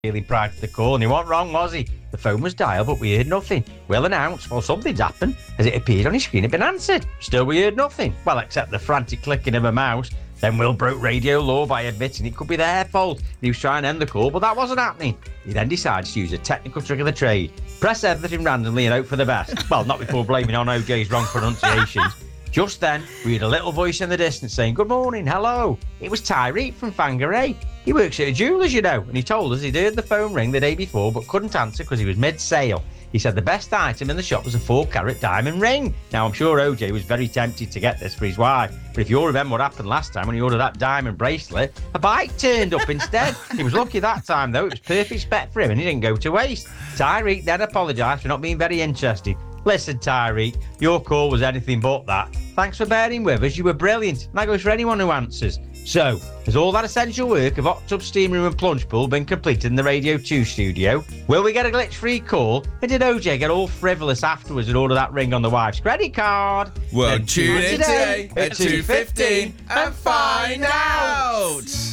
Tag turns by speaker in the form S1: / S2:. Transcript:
S1: really proud of the call, and he wasn't wrong, was he? The phone was dialed, but we heard nothing. Will announced, well, something's happened, as it appeared on his screen had been answered. Still, we heard nothing. Well, except the frantic clicking of a mouse. Then Will broke radio law by admitting it could be their fault. He was trying to end the call, but that wasn't happening. He then decided to use a technical trick of the trade. Press everything randomly and hope for the best. Well, not before blaming on OJ's wrong pronunciations. Just then, we heard a little voice in the distance saying, "Good morning, hello." It was Tyreek from Fangaray. He works at a jeweller's, you know, and he told us he'd heard the phone ring the day before but couldn't answer because he was mid-sale. He said the best item in the shop was a 4-carat diamond ring. Now, I'm sure OJ was very tempted to get this for his wife, but if you all remember what happened last time when he ordered that diamond bracelet, a bike turned up instead. He was lucky that time, though. It was perfect spec for him and he didn't go to waste. Tyreek then apologised for not being very interested. Listen, Tyreek, your call was anything but that. Thanks for bearing with us. You were brilliant. And that goes for anyone who answers. So, has all that essential work of hot tub, steam room and plunge pool been completed in the Radio 2 studio? Will we get a glitch-free call? And did OJ get all frivolous afterwards and order that ring on the wife's credit card?
S2: Well, tune in today at 2:15 and find out!